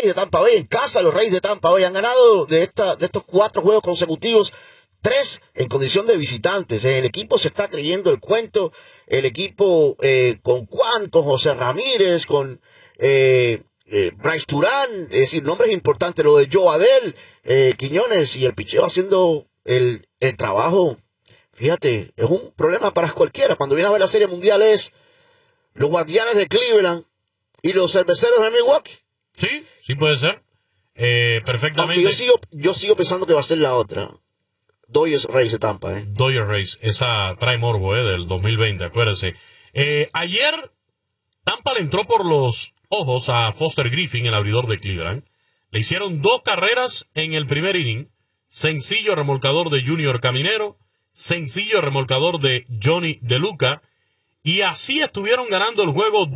Reyes de Tampa Bay, en casa de los Reyes de Tampa Bay. Han ganado de estos 4 juegos consecutivos, 3 en condición de visitantes. El equipo se está creyendo el cuento. El equipo con Juan, con José Ramírez, con Bryce Turán, es decir, nombres importantes. Lo de Joe Adell, Quiñones y el picheo haciendo el trabajo. Fíjate, es un problema para cualquiera. Cuando viene a ver la Serie Mundial es los Guardianes de Cleveland y los Cerveceros de Milwaukee. Sí puede ser. Perfectamente. Aunque yo sigo pensando que va a ser la otra. Dodgers Rays de Tampa, Dodgers Rays, esa trae morbo, del 2020, acuérdense. Ayer, Tampa le entró por los ojos a Foster Griffin, el abridor de Cleveland. Le hicieron 2 carreras en el primer inning. Sencillo remolcador de Junior Caminero. Sencillo remolcador de Johnny De Luca. Y así estuvieron ganando el juego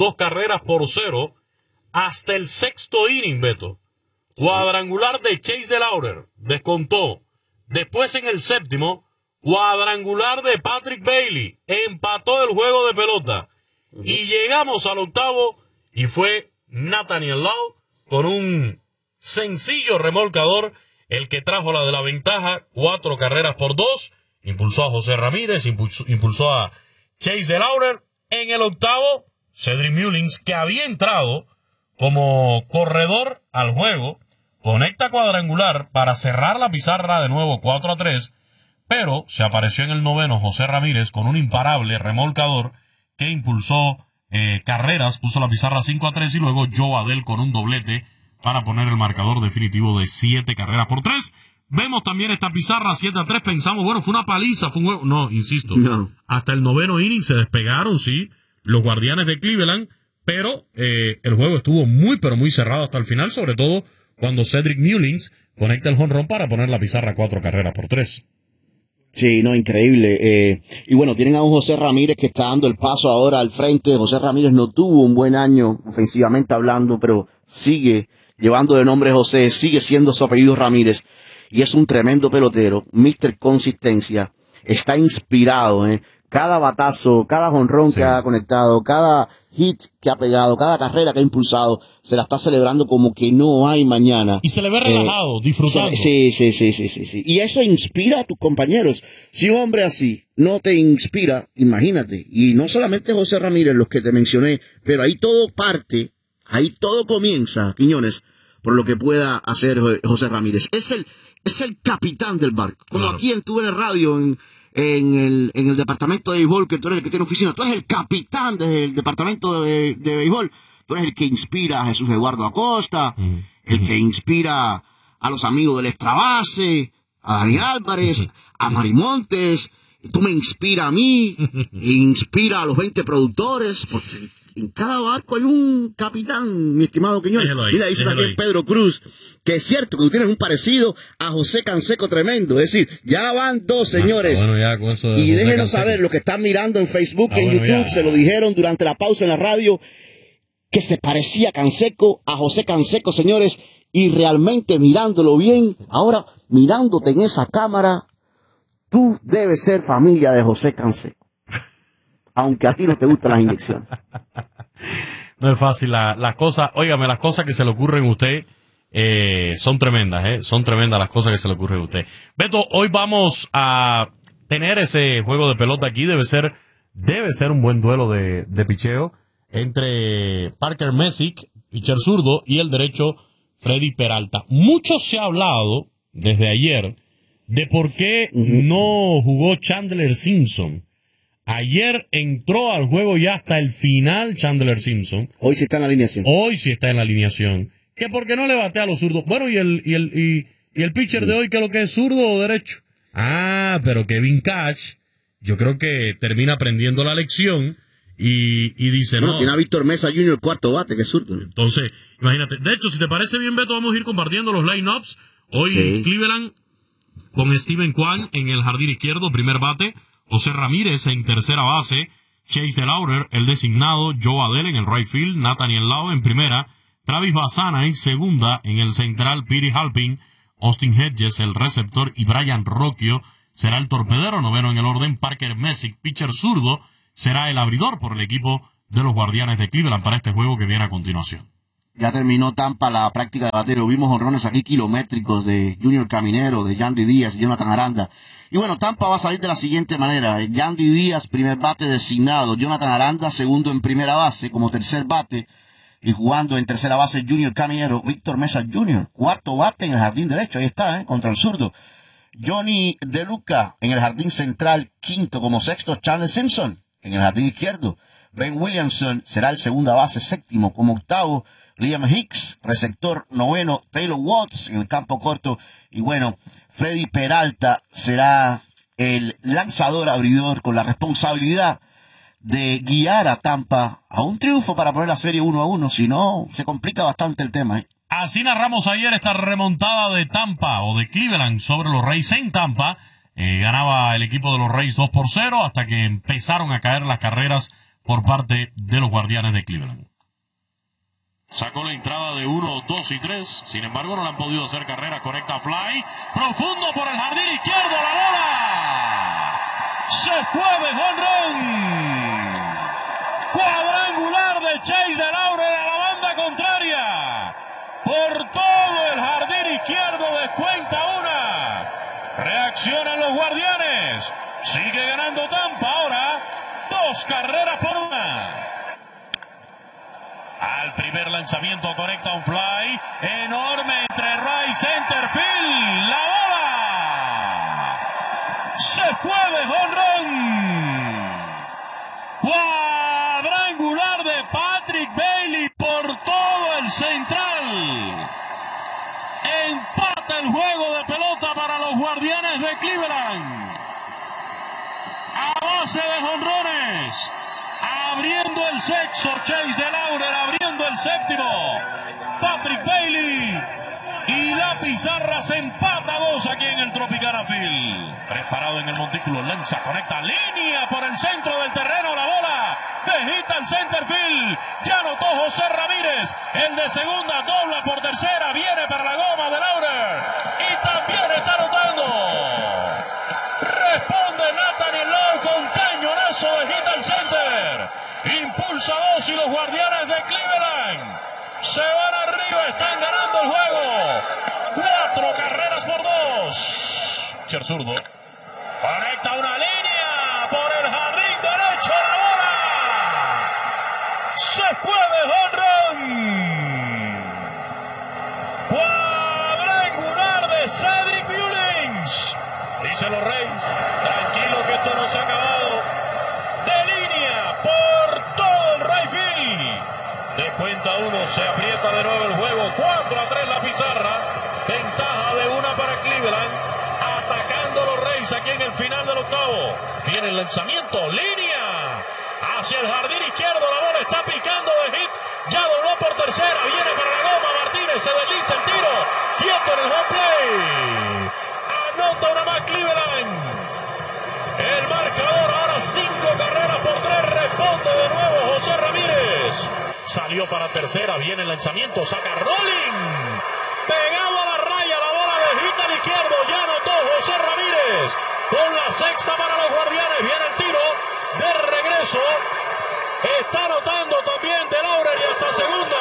2-0 hasta el 6º inning, Beto. Cuadrangular de Chase DeLauter, descontó. Después en el 7º, cuadrangular de Patrick Bailey, empató el juego de pelota. Y llegamos al 8º y fue Nathaniel Lowe con un sencillo remolcador el que trajo la de la ventaja, 4 carreras por 2. Impulsó a José Ramírez, impulsó a Chase DeLauter. En el 8º, Cedric Mullins, que había entrado como corredor al juego, conecta cuadrangular para cerrar la pizarra de nuevo 4-3, pero se apareció en el 9º José Ramírez con un imparable remolcador que impulsó carreras, puso la pizarra 5-3 y luego Joe Adell con un doblete para poner el marcador definitivo de 7 carreras por 3. Vemos también esta pizarra 7-3, pensamos, bueno, fue una paliza, fue un juego. No, insisto, hasta el 9º inning se despegaron, sí, los Guardianes de Cleveland, pero el juego estuvo muy, pero muy cerrado hasta el final, sobre todo cuando Cedric Mullins conecta el jonrón para poner la pizarra 4 carreras por 3. Sí, no, increíble. Y bueno, tienen a un José Ramírez que está dando el paso ahora al frente. José Ramírez no tuvo un buen año, ofensivamente hablando, pero sigue llevando de nombre José, sigue siendo su apellido Ramírez. Y es un tremendo pelotero, Mr. Consistencia. Está inspirado, Cada batazo, cada jonrón que ha conectado, cada hit que ha pegado, cada carrera que ha impulsado, se la está celebrando como que no hay mañana. Y se le ve relajado, disfrutando. Sí. Y eso inspira a tus compañeros. Si un hombre así no te inspira, imagínate. Y no solamente José Ramírez, los que te mencioné, pero ahí todo parte, ahí todo comienza, Quiñones, por lo que pueda hacer José Ramírez. Es el capitán del barco. Como claro. Aquí tú en el radio, en el departamento de béisbol, que tú eres el que tiene oficina, tú eres el capitán del departamento de béisbol, tú eres el que inspira a Jesús Eduardo Acosta, el que inspira a los amigos del extra base, a Dani Álvarez, a Marimontes, tú me inspiras a mí, e inspira a los 20 productores, porque en cada barco hay un capitán, mi estimado Quiñones. Mira, dice también Pedro Cruz, que es cierto que tú tienes un parecido a José Canseco tremendo. Es decir, ya van 2, señores. Y déjenos saber, los que están mirando en Facebook, en YouTube, se lo dijeron durante la pausa en la radio, que se parecía Canseco a José Canseco, señores. Y realmente mirándolo bien, ahora mirándote en esa cámara, tú debes ser familia de José Canseco. Aunque a ti no te gustan las inyecciones. No es fácil, las cosas, óigame, las cosas que se le ocurren a usted son tremendas, son tremendas las cosas que se le ocurren a usted. Beto, hoy vamos a tener ese juego de pelota aquí, debe ser un buen duelo de picheo entre Parker Messick, pitcher zurdo, y el derecho Freddy Peralta. Mucho se ha hablado desde ayer de por qué no jugó Chandler Simpson. Ayer entró al juego ya hasta el final Chandler Simpson. Hoy sí está en la alineación. ¿Que por qué no le batea a los zurdos? Bueno, y el pitcher de hoy, ¿qué es lo que es, zurdo o derecho? Ah, pero Kevin Cash, yo creo que termina aprendiendo la lección y dice, no. Tiene a Víctor Mesa Jr., cuarto bate, que es zurdo. Entonces, imagínate. De hecho, si te parece bien, Beto, vamos a ir compartiendo los line-ups. Hoy Cleveland con Steven Kwan en el jardín izquierdo, primer bate. José Ramírez en tercera base, Chase DeLauter, el designado, Joe Adell en el right field, Nathaniel Lowe en primera, Travis Bassana en segunda, en el central, Petey Halpin, Austin Hedges, el receptor, y Brian Rocchio será el torpedero, noveno en el orden. Parker Messick, pitcher zurdo, será el abridor por el equipo de los Guardianes de Cleveland para este juego que viene a continuación. Ya terminó Tampa la práctica de bateo. Vimos jonrones aquí kilométricos de Junior Caminero, de Yandy Díaz, Jonathan Aranda. Y bueno, Tampa va a salir de la siguiente manera. Yandy Díaz, primer bate designado. Jonathan Aranda, segundo en primera base, como tercer bate. Y jugando en tercera base Junior Caminero, Víctor Mesa Jr., cuarto bate en el jardín derecho. Ahí está, contra el zurdo. Johnny De Luca en el jardín central, quinto como sexto. Charles Simpson en el jardín izquierdo. Ben Williamson será el segunda base, séptimo como octavo. Liam Hicks, receptor noveno. Taylor Watts en el campo corto. Y bueno, Freddy Peralta será el lanzador abridor con la responsabilidad de guiar a Tampa a un triunfo para poner la serie 1-1. Si no, se complica bastante el tema. Así narramos ayer esta remontada de Tampa o de Cleveland sobre los Rays en Tampa. Ganaba el equipo de los Rays 2-0 hasta que empezaron a caer las carreras por parte de los Guardianes de Cleveland. Sacó la entrada de 1, 2 y 3. Sin embargo, no le han podido hacer carrera. Conecta fly. Profundo por el jardín izquierdo. La bola. Se fue de jonrón. Cuadrangular de Chase de Laure a la banda contraria. Por todo el jardín izquierdo descuenta una. Reaccionan los Guardianes. Sigue ganando Tampa ahora. 2 carreras por 1. Al primer lanzamiento conecta un fly enorme entre right center field. La bola se fue de jonrón. Cuadrangular de Patrick Bailey por todo el central. Empata el juego de pelota para los Guardianes de Cleveland. A base de jonrones. Abriendo el sexto, Chase de Laurel, abriendo el séptimo, Patrick Bailey. Y la pizarra se empata 2 aquí en el Tropicana Field. Preparado en el montículo, lanza, conecta línea por el centro del terreno, la bola dejita el center field. Ya anotó José Ramírez, el de segunda, dobla por tercera, viene para la goma de Laurel. Y también está anotando. Responde Nathaniel Lowe con cañonazo de hit al center. Impulsa 2 y los Guardianes de Cleveland se van arriba, están ganando el juego. 4 carreras por 2. Cher zurdo. Conecta una línea por el jardín derecho, la bola. Se fue de jonrón. Cuadrangular de Cedric Mullins. Dicen los Rays, tranquilo que esto no se ha acabado. De línea por todo el right field. De cuenta 1, se aprieta de nuevo el juego. 4-3 la pizarra. Ventaja de 1 para Cleveland. Atacando los Rays aquí en el final del octavo. Viene el lanzamiento, línea. Hacia el jardín izquierdo, la bola está picando de hit. Ya dobló por tercera, viene para la goma. Martínez se desliza el tiro. Quieto en el home play. Anota una más Cleveland. El marcador ahora 5 carreras por 3. Responde de nuevo José Ramírez. Salió para tercera. Viene el lanzamiento. Saca Rolling. Pegado a la raya. La bola de hit al izquierdo. Ya anotó José Ramírez. Con la sexta para los Guardianes. Viene el tiro de regreso. Está anotando también de Laurel y hasta segunda.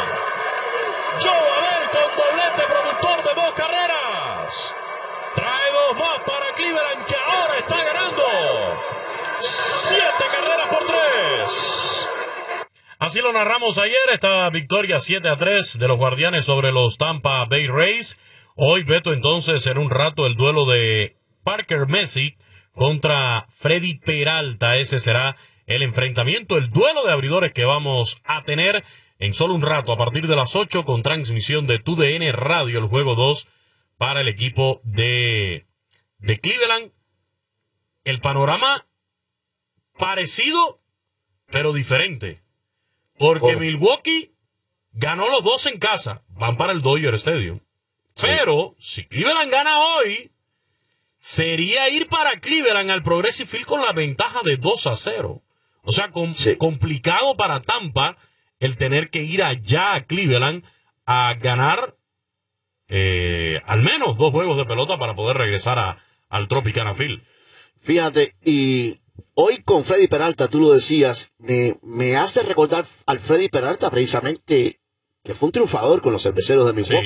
Joe Abel con doblete, productor de 2 carreras. Trae 2 más para Cleveland, que ahora está ganando. 7 carreras por 3. Así lo narramos ayer, esta victoria 7-3 de los Guardianes sobre los Tampa Bay Rays. Hoy, Beto, entonces, en un rato, el duelo de Parker Messick contra Freddy Peralta. Ese será el enfrentamiento, el duelo de abridores que vamos a tener en solo un rato, a partir de las 8, con transmisión de TUDN Radio, el juego 2 para el equipo de Cleveland. El panorama parecido, pero diferente. Porque Milwaukee ganó los 2 en casa. Van para el Dodger Stadium. Sí. Pero, si Cleveland gana hoy, sería ir para Cleveland al Progressive Field con la ventaja de 2-0. O sea, complicado para Tampa el tener que ir allá a Cleveland a ganar al menos 2 juegos de pelota para poder regresar al Tropicana Field. Fíjate, y hoy con Freddy Peralta, tú lo decías, me hace recordar al Freddy Peralta precisamente que fue un triunfador con los Cerveceros de Milwaukee. Sí.